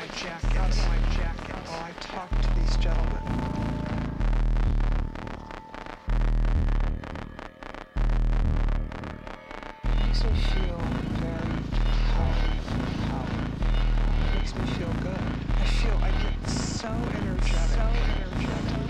jacket while I talk to these gentlemen. Makes me feel